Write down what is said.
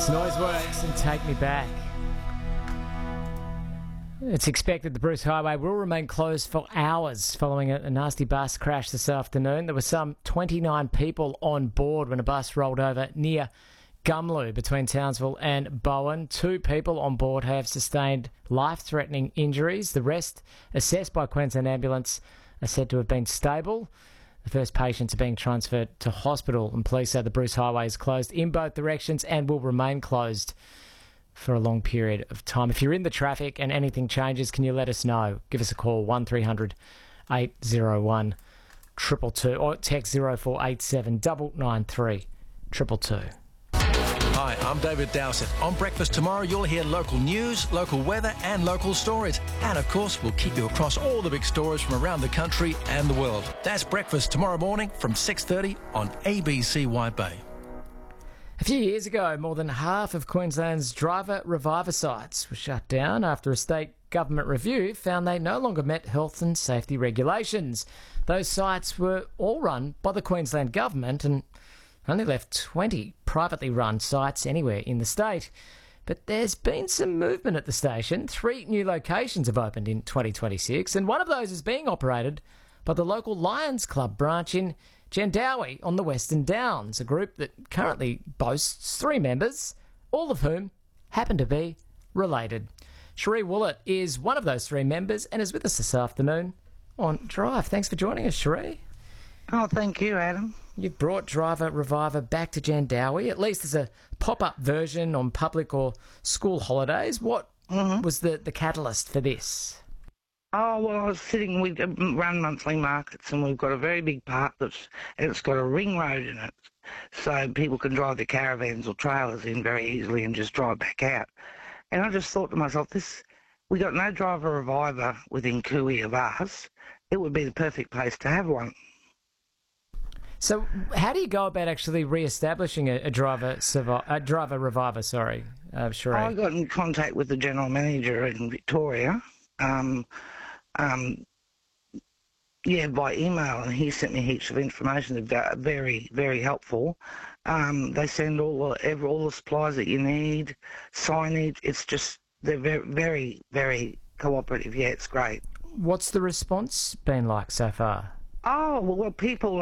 Noiseworks and Take Me Back. It's expected the Bruce Highway will remain closed for hours following a nasty bus crash this afternoon. There were some 29 people on board when a bus rolled over near Gumlu between Townsville and Bowen. 2 people on board have sustained life-threatening injuries. The rest, assessed by Queensland Ambulance, are said to have been stable. The first patients are being transferred to hospital, and police say the Bruce Highway is closed in both directions and will remain closed for a long period of time. If you're in the traffic and anything changes, can you let us know? Give us a call, 1300 801 222, or text 0487 993 222. Hi, I'm David Dowsett. On Breakfast tomorrow, you'll hear local news, local weather and local stories. And, of course, we'll keep you across all the big stories from around the country and the world. That's Breakfast tomorrow morning from 6:30 on ABC Wide Bay. A few years ago, more than half of Queensland's driver reviver sites were shut down after a state government review found they no longer met health and safety regulations. Those sites were all run by the Queensland government and only left 20 privately run sites anywhere in the state. But there's been some movement at the station. 3 new locations have opened in 2026, and one of those is being operated by the local Lions Club branch in Jandowae on the Western Downs, a group that currently boasts 3 members, all of whom happen to be related. Cherie Woollett is one of those 3 members and is with us this afternoon on Drive. Thanks for joining us, Cherie. Oh, thank you, Adam. You've brought Driver Reviver back to Jandowae, at least as a pop-up version on public or school holidays. What was the catalyst for this? Oh, well, I was sitting, we run monthly markets and we've got a very big park and it's got a ring road in it, so people can drive their caravans or trailers in very easily and just drive back out. And I just thought to myself, we got no Driver Reviver within cooey of us. It would be the perfect place to have one. So how do you go about actually re-establishing a driver reviver, Cherie? I got in contact with the general manager in Victoria, by email, and he sent me heaps of information. They're very, very helpful. They send all the supplies that you need, signage. It's just, they're very, very, very cooperative. Yeah, it's great. What's the response been like so far? Oh, well, people